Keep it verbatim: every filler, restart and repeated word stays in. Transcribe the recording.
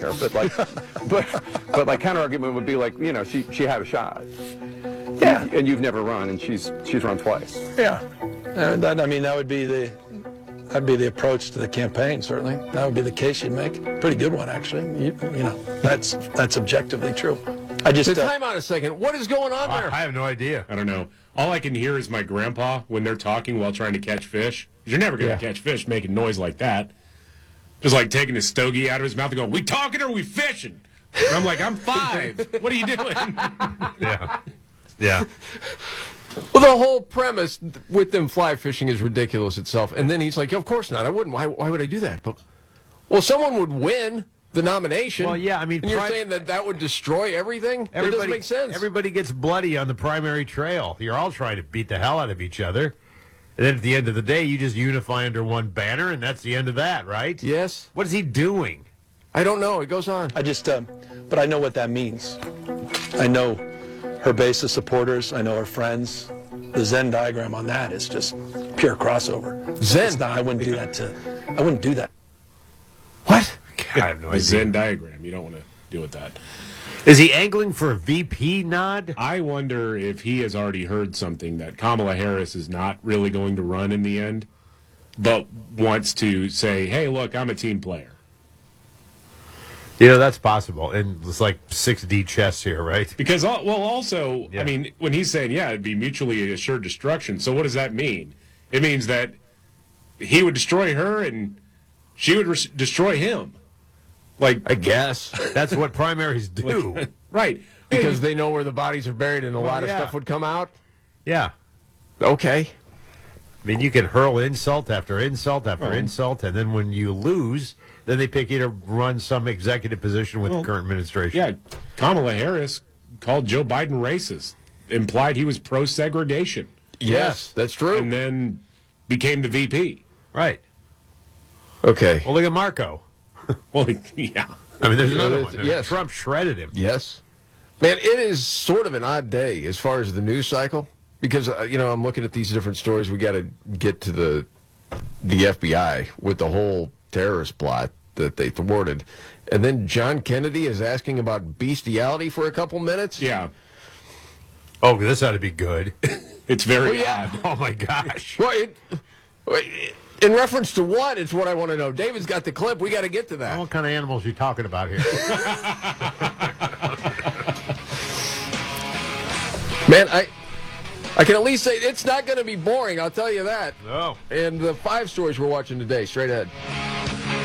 care. But like, but but like counter argument would be like, you know, she she had a shot. Yeah. And you've never run, and she's she's run twice. Yeah. And that, I mean, that would be the that'd be the approach to the campaign. Certainly, that would be the case you'd make. Pretty good one, actually. You, you know, that's that's objectively true. I just So uh, time out a second. What is going on there? I have no idea. I don't know. All I can hear is my grandpa when they're talking while trying to catch fish. You're never going to Yeah. catch fish making noise like that. Just like taking his stogie out of his mouth and going, "We talking or we fishing?" And I'm like, "I'm five. What are you doing?" Yeah. Yeah. Well, the whole premise with them fly fishing is ridiculous itself. And then he's like, of course not. I wouldn't. Why, why would I do that? But, well, someone would win the nomination. Well, yeah, I mean, and you're pri- saying that that would destroy everything? That Everybody, doesn't make sense. Everybody gets bloody on the primary trail. You're all trying to beat the hell out of each other. And then at the end of the day, you just unify under one banner, and that's the end of that, right? Yes. What is he doing? I don't know. It goes on. I just, um, but I know what that means. I know her base of supporters. I know her friends. The Zen diagram on that is just pure crossover. Zen? It's not, I wouldn't do that to. I wouldn't do that. What? I have no A idea. Zen diagram. You don't want to deal with that. Is he angling for a V P nod? I wonder if he has already heard something that Kamala Harris is not really going to run in the end, but wants to say, "Hey, look, I'm a team player." You know, that's possible. And it's like six D chess here, right? Because, al- well, also, Yeah. I mean, when he's saying, yeah, it'd be mutually assured destruction, so what does that mean? It means that he would destroy her and she would res- destroy him. Like, I guess. That's what primaries do. right. Because they know where the bodies are buried and a lot yeah. of stuff would come out? Yeah. Okay. I mean, you can hurl insult after insult after Oh. insult, and then when you lose, then they pick you to run some executive position with Well, the current administration. Yeah, Kamala Harris called Joe Biden racist, implied he was pro-segregation, Yes, that's true. and then became the V P. Right. Okay. Well, look at Marco. Well, yeah. I mean, there's Yeah, another that's- one. yes. Trump shredded him. Yes. Man, it is sort of an odd day as far as the news cycle because, uh, you know, I'm looking at these different stories. We got to get to the the F B I with the whole terrorist plot that they thwarted. And then John Kennedy is asking about bestiality for a couple minutes. Yeah, Oh, this ought to be good. it's very Well, yeah. odd. Oh, my gosh. Well, it, in reference to what? It's what I want to know. David's got the clip. We got to get to that. What kind of animals are you talking about here? Man, I I can at least say it's not going to be boring, I'll tell you that. No. And the five stories we're watching today, straight ahead.